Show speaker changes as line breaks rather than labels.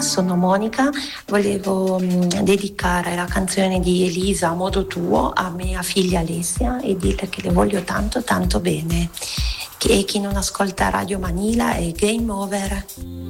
sono Monica, volevo dedicare la canzone di Elisa a modo tuo a mia figlia Alessia e dirle che le voglio tanto tanto bene. E chi non ascolta Radio Manila è game over.